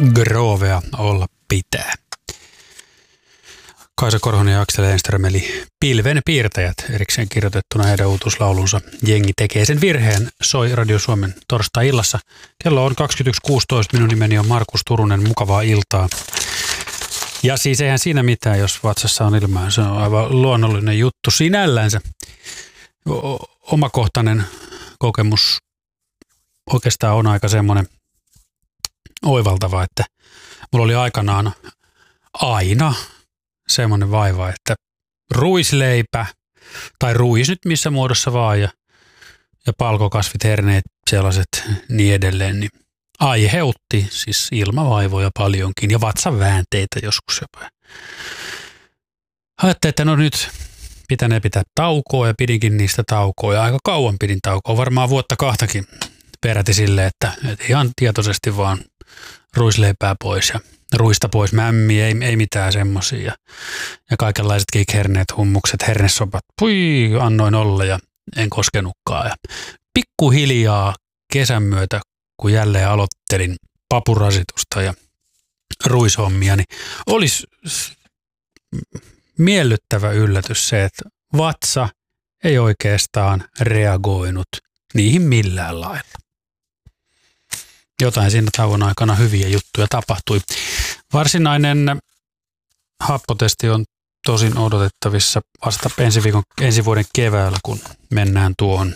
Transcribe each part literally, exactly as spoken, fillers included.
Grovea olla pitää. Kaisa Korhonen ja Aksel Enström eli Pilven piirtäjät erikseen kirjoitettuna heidän uutuuslaulunsa Jengi tekee sen virheen soi Radio Suomen torstai-illassa. Kello on kaksikymmentäyksi kuusitoista, minun nimeni on Markus Turunen, mukavaa iltaa. Ja siis eihän siinä mitään, jos vatsassa on ilmaa, se on aivan luonnollinen juttu sinällänsä. O- omakohtainen kokemus oikeastaan on aika semmoinen oivaltava, että mulla oli aikanaan aina semmoinen vaiva, että ruisleipä tai ruis nyt missä muodossa vaan ja, ja palkokasvit, herneet, sellaiset niin edelleen, niin aiheutti siis ilmavaivoja paljonkin ja vatsaväänteitä joskus jopa. Ajattelin, että no nyt pitänee pitää taukoa ja pidinkin niistä taukoa ja aika kauan pidin taukoa, varmaan vuotta kahtakin peräti silleen, että, että ihan tietoisesti vaan ruisleipää pois ja ruista pois, mämmi, ei, ei mitään semmosia ja, ja kaikenlaiset kikherneet, hummukset, hernesopat, pui, annoin olla ja en koskenutkaan. Ja pikkuhiljaa kesän myötä, kun jälleen aloittelin papurasitusta ja ruishommia, niin olisi miellyttävä yllätys se, että vatsa ei oikeastaan reagoinut niihin millään lailla. Jotain siinä tauon aikana hyviä juttuja tapahtui. Varsinainen happotesti on tosin odotettavissa vasta ensi, viikon, ensi vuoden keväällä, kun mennään tuohon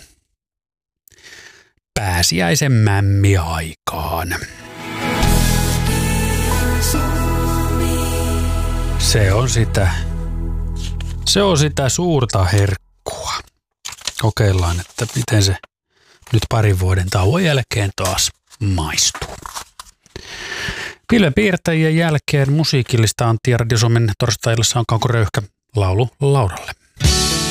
pääsiäisen mämmiaikaan. Se on sitä, se on sitä suurta herkkua. Kokeillaan, että miten se nyt parin vuoden tauon jälkeen taas maistuu. Pilven piirtäjien jälkeen musiikillista Antti ja Radio Suomen torstai-illassa on Kauko Röyhkä laulu lauralle.